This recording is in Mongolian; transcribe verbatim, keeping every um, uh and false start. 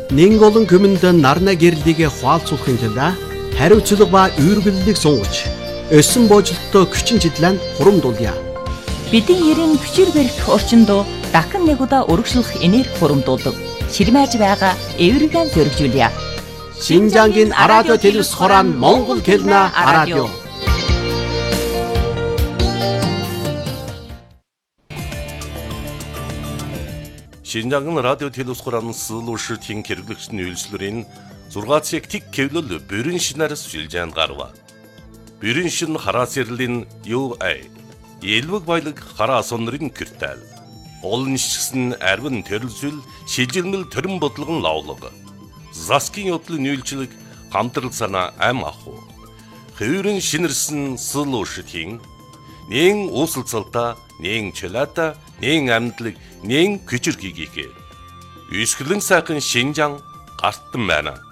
Нэн олон хүмүнд нарна гэрлийг хуалцуулахын тулд хариуцлага ба үүргэллийг сунгаж, өсөн боожлолттой хүчин чиглэлд хурамдуулъя. Бидний ерийн хүчээр барих орчиндөө дахин нэг удаа өргөжлөх энерги хурамдуулдаг. Ширмэж байгаа эвэргэн зөргижүүлье. Шинжангийн радио телевиз хорон Монгол хэлний радио. Шинжангын радио телевиз хорон суулуушртын хэрэглэгчний үйлчлэрийн зургаат сектик кевлэл бүрэн шинээр сүлжээнд гарва. Бүрэн шин хараа сэрлэн ю эй. Элвэг баялаг хараа сонрын киртэл. Олон нишгсэн арвин төрөлсөл шилжилмэл төрөн бодлогон лавлаг. Заскин явдлын үйлчлэг хамтрал санаа ам аху. Хөврөн шинэрсэн суулуушртын нэн уусалцалта, нэн чөлөөта, нэн амьдлаг, нэн күчрхийгээ. Үсгэлэн сайхан Шинжаан гартан байна.